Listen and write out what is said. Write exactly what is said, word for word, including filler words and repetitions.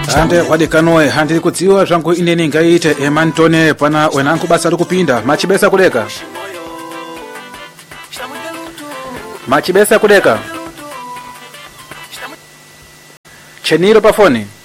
ande wadekanoe handili kudziwa zvangu ineni ngaite emantone pana wenanku basa likupinda machibesa kuleka machibesa kuleka chenilo pafoni